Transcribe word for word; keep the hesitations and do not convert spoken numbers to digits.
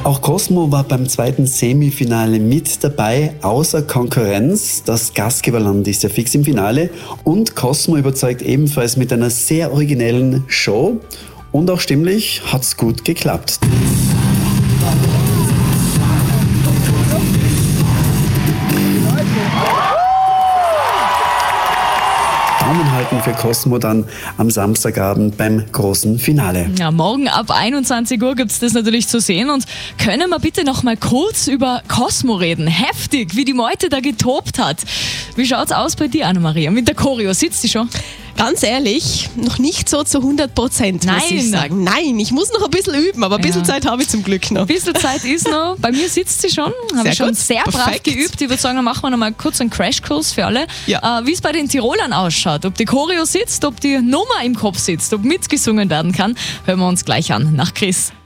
Auch Cosmo war beim zweiten Semifinale mit dabei, außer Konkurrenz. Das Gastgeberland ist ja fix im Finale und Cosmo überzeugt ebenfalls mit einer sehr originellen Show und auch stimmlich hat's gut geklappt. Daumen halten für Cosmo dann am Samstagabend beim großen Finale. Ja, morgen ab einundzwanzig Uhr gibt es das natürlich zu sehen. Und können wir bitte noch mal kurz über Cosmo reden? Heftig, wie die Meute da getobt hat. Wie schaut's aus bei dir, Anna-Maria? Mit der Choreo, sitzt die schon? Ganz ehrlich, noch nicht so zu hundert Prozent, muss ich sagen. Nein, ich muss noch ein bisschen üben, aber ein bisschen ja. Zeit habe ich zum Glück noch. Ein bisschen Zeit ist noch. Bei mir sitzt sie schon. Habe ich schon gut. sehr Perfekt. brav geübt. Ich würde sagen, dann machen wir noch mal kurz einen Crashkurs für alle. Ja. Äh, wie es bei den Tirolern ausschaut, ob die Choreo sitzt, ob die Nummer im Kopf sitzt, ob mitgesungen werden kann, hören wir uns gleich an nach Chris.